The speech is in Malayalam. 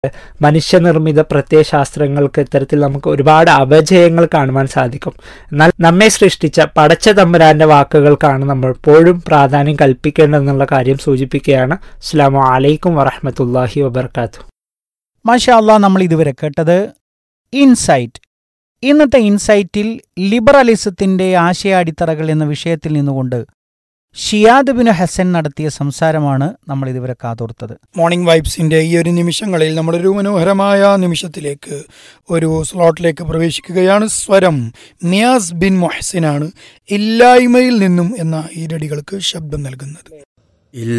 മനുഷ്യനിർമ്മിത പ്രത്യയശാസ്ത്രങ്ങൾക്ക് ഇത്തരത്തിൽ നമുക്ക് ഒരുപാട് അപജയങ്ങൾ കാണുവാൻ സാധിക്കും. എന്നാൽ നമ്മെ സൃഷ്ടിച്ച പടച്ച തമ്പുരാന്റെ വാക്കുകൾക്കാണ് നമ്മൾ എപ്പോഴും പ്രാധാന്യം കൽപ്പിക്കേണ്ടതെന്നുള്ള കാര്യം സൂചിപ്പിക്കുകയാണ്. അസ്സലാമു അലൈക്കും വറഹ്മത്തുള്ളാഹി വബർക്കാത്തു. മാഷാ അല്ലാഹ്, നമ്മൾ ഇതുവരെ കേട്ടത് ഇൻസൈറ്റ്. ഇന്നത്തെ ഇൻസൈറ്റിൽ ലിബറലിസത്തിന്റെ ആശയാടിത്തറകൾ എന്ന വിഷയത്തിൽ നിന്നുകൊണ്ട് ഷിയാദ് ബിൻ ഹസൻ നടത്തിയ സംസാരമാണ് നമ്മൾ ഇതുവരെ കാതോർത്തത്. മോർണിംഗ് വൈബ്സിന്റെ ഈ ഒരു നിമിഷങ്ങളിൽ നമ്മളൊരു മനോഹരമായ നിമിഷത്തിലേക്ക്, ഒരു സ്ലോട്ടിലേക്ക് പ്രവേശിക്കുകയാണ്. സ്വരം നിയാസ് ബിൻ മൊഹ്സിനാണ് ഇല്ലായ്മയിൽ നിന്നും എന്ന ഈരടികൾക്ക് ശബ്ദം നൽകുന്നത്.